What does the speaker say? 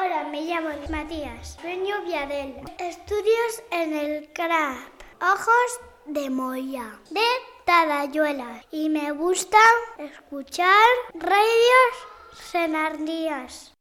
Hola, me llamo Matías, sueño Viadel. Estudios en el CRAP, Ojos de Moya, de Talayuela. Y me gusta escuchar radios senardías.